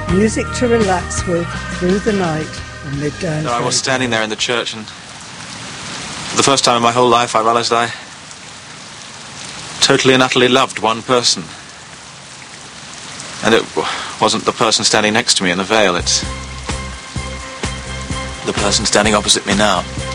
Music to relax with through the night on Midday. I was standing there in the church, and for the first time in my whole life I realized I totally and utterly loved one person. And it wasn't the person standing next to me in the veil, it's the person standing opposite me now.